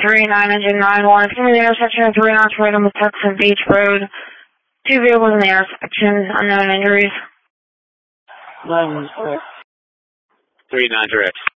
39 engine 91. It's going to be the intersection of 3 knots right on the Texas Beach Road. 2 vehicles in the intersection, unknown injuries. 9 direct. 39 direct.